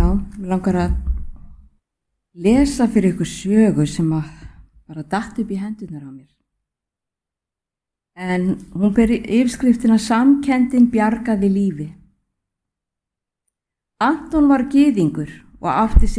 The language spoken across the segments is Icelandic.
mér langar að lesa fyrir ykkur sögu sem að bara datt upp í hendurnar á mér. En hún ber yfirskriftina Samkenndin bjargaði lífi. Anton var gyðingur og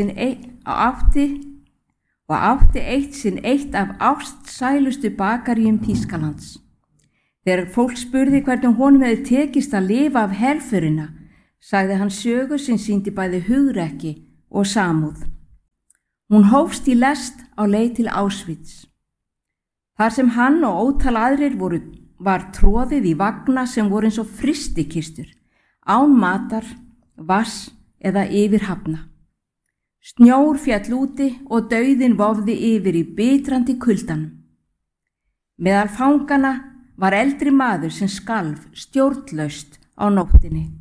átti eitt af ástsælustu bakaríum Þýskalands. Þegar fólk spurði hvernig honum hefði tekist að lifa af herförina, sagði hann sögu sem sýndi bæði hugrekki og samúð. Hún hófst í lest á leið til Auschwitz. Þar sem hann og ótal aðrir var troðið í vagna sem voru eins og frystikistur, án matar, vass eða yfir hafna. Snjór féll úti og dauðinn vofði yfir í bitrandi kuldanum. Meðal fangana var eldri maður sem skalf stjórnlaust á nóttinni.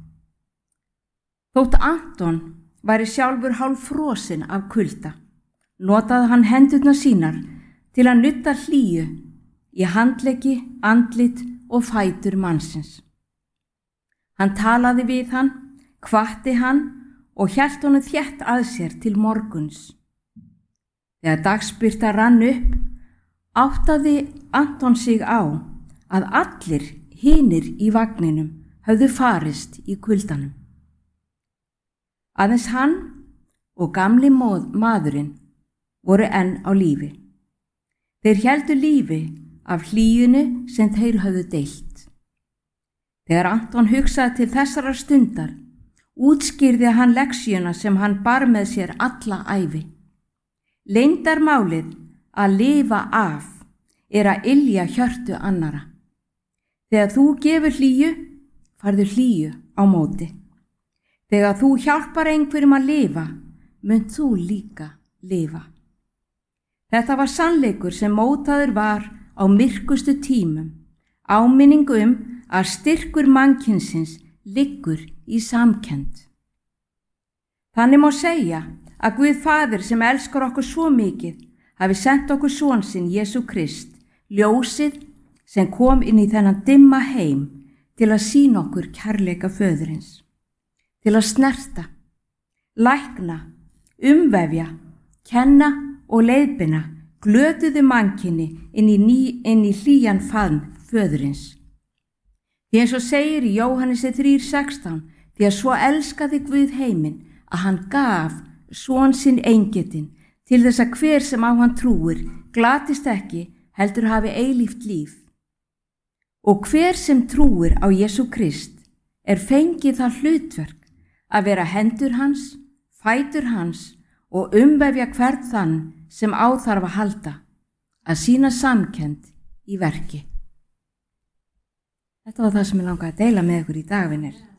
Þótt Anton væri sjálfur hálffrosinn af kulda, notaði hann hendurnar sínar til að nudda hlýju í handleggi, andlit og fætur mannsins. Hann talaði við hann, hvatti hann og hélt honum þétt að sér til morguns. Þegar dagsbirta rann upp, áttaði Anton sig á að allir hinir í vagninum höfðu farist í kuldanum. Aðeins hann og gamli maðurinn voru enn á lífi. Þeir héldu lífi af hlýjunu sem þeir höfðu deilt. Þegar Anton hugsaði til þessarar stundar, útskýrði hann lexíuna sem hann bar með sér alla ævi. Leyndarmálið að lifa af að ylja hjörtu annara. Þegar þú gefur hlýju, færðu hlýju á móti. Þegar þú hjálpar einhverjum að lifa, munt þú líka lifa. Þetta var sannleikur sem mótaður var á myrkustu tímum, áminningu að styrkur mannkynsins liggur í samkennd. Þannig má segja að Guð Faðir sem elskar okkur svo mikið hafi sent okkur son sinn Jesú Krist, ljósið sem kom inn í þennan dimma heim til að sýna okkur kærleika föðurins, til að snerta, lækna, umvefja, kenna og leiðbeina glötuðu mannkyni inn í hlýjan faðm föðurins. Því eins og segir í Jóhannesi 3:16, því að svo elskaði Guð heiminn að hann gaf son sinn eingetinn til þess að hver sem á hann trúir glatist ekki heldur hafi eilíft líf. Og hver sem trúir á Jesú Krist fengið það hlutverk að vera hendur hans, fætur hans og umvefja hvern þann sem á þarf að halda, að sýna samkennd í verki. Þetta var það sem ég langaði að deila með ykkur í dag, vinir.